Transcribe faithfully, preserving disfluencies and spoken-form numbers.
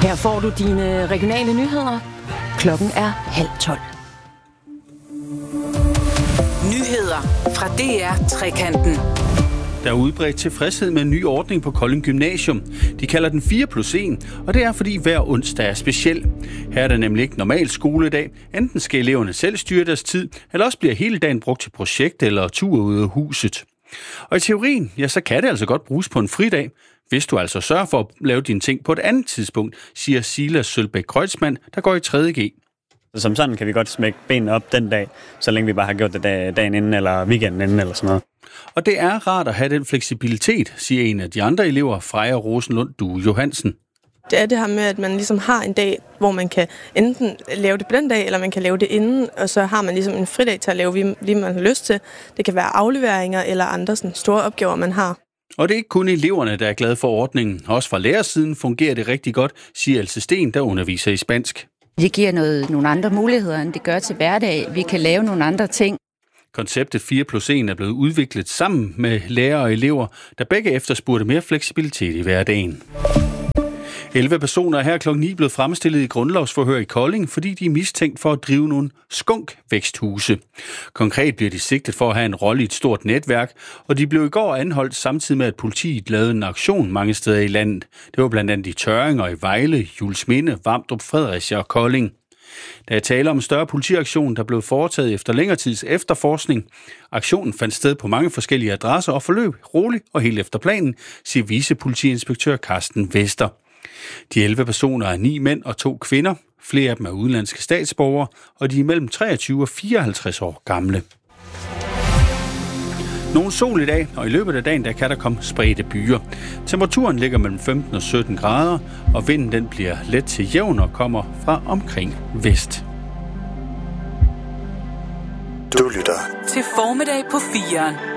Her får du dine regionale nyheder. Klokken er halv tolv. Nyheder fra D R Trekanten. Der er udbredt tilfredshed med en ny ordning på Kolding Gymnasium. De kalder den fire plus en, og det er fordi hver onsdag er speciel. Her er der nemlig ikke normal skoledag. Enten skal eleverne selv styre deres tid, eller også bliver hele dagen brugt til projekt eller tur ud af huset. Og i teorien, ja, så kan det altså godt bruges på en fridag, hvis du altså sørger for at lave dine ting på et andet tidspunkt, siger Silas Sølbæk Kreutzmann, der går i tredje G. Som sådan kan vi godt smække benene op den dag, så længe vi bare har gjort det dagen inden eller weekenden inden eller sådan noget. Og det er rart at have den fleksibilitet, siger en af de andre elever, Freja Rosenlund Due Johansen. Det er det her med, at man ligesom har en dag, hvor man kan enten lave det på den dag, eller man kan lave det inden, og så har man ligesom en fridag til at lave lige, hvad man har lyst til. Det kan være afleveringer eller andre sådan store opgaver, man har. Og det er ikke kun eleverne, der er glade for ordningen. Også fra lærersiden fungerer det rigtig godt, siger Else Sten, der underviser i spansk. Det giver noget, nogle andre muligheder, end det gør til hverdag. Vi kan lave nogle andre ting. Konceptet fire plus en er blevet udviklet sammen med lærere og elever, der begge efterspurgte mere fleksibilitet i hverdagen. elleve personer er her klokken ni blevet fremstillet i grundlovsforhør i Kolding, fordi de er mistænkt for at drive nogle skunkvæksthuse. Konkret bliver de sigtet for at have en rolle i et stort netværk, og de blev i går anholdt samtidig med, at politiet lavede en aktion mange steder i landet. Det var blandt andet i Tørring og i Vejle, Juelsminde, Vamdrup, Fredericia og Kolding. Der er tale om en større politiaktion, der blev foretaget efter længere tids efterforskning. Aktionen fandt sted på mange forskellige adresser og forløb roligt og helt efter planen, siger vicepolitiinspektør Carsten Vester. De elleve personer er ni mænd og to kvinder. Flere af dem er udenlandske statsborgere, og de er mellem treogtyve og fireoghalvtreds år gamle. Nogen sol i dag, og i løbet af dagen der kan der komme spredte byer. Temperaturen ligger mellem femten og sytten grader, og vinden den bliver let til jævn og kommer fra omkring vest. Du lytter til Formiddag på firen.